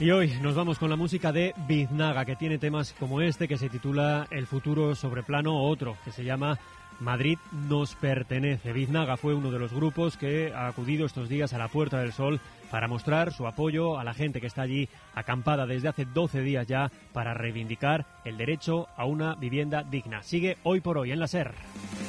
Y hoy nos vamos con la música de Biznaga, que tiene temas como este, que se titula El futuro sobre plano, o otro, que se llama Madrid nos pertenece. Biznaga fue uno de los grupos que ha acudido estos días a la Puerta del Sol para mostrar su apoyo a la gente que está allí acampada desde hace 12 días ya para reivindicar el derecho a una vivienda digna. Sigue Hoy por Hoy en la SER.